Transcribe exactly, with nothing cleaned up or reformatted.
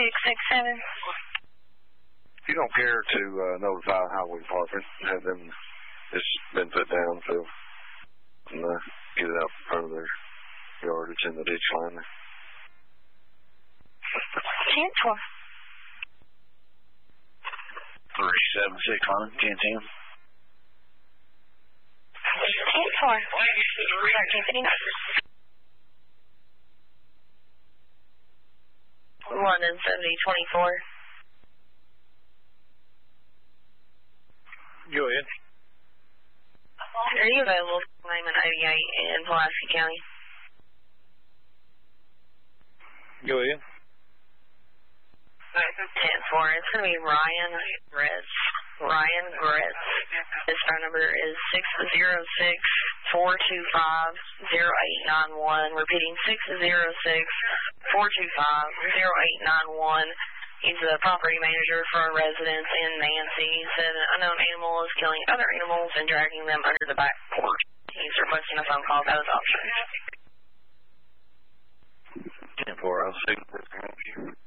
six six seven. If you don't care to uh, notify the highway department, have them, it's been put down, so and, uh, get it out in front of their yard. It's in the ditch line. ten four. three seven six on it, ten ten. ten four. thirteen fifty-nine. London seventy twenty-four. Go ahead. Are you available for Lehman eighty-eight in Pulaski County? Go ahead. ten four. It's going to be Ryan Gretz. Ryan Gretz. His phone number is six zero six, four two five, zero eight nine one. Repeating, six zero six, four two five, zero eight nine one. He's a property manager for a residence in Nancy. He said an unknown animal is killing other animals and dragging them under the back porch. He's requesting a phone call about his options. ten four, I'll see.